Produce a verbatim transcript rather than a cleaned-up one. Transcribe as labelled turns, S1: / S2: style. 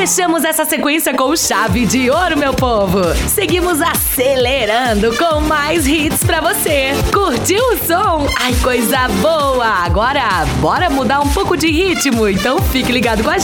S1: Fechamos essa sequência com chave de ouro, meu povo. Seguimos acelerando com mais hits pra você. Curtiu o som? Ai, coisa boa! Agora, bora mudar um pouco de ritmo, então fique ligado com a gente.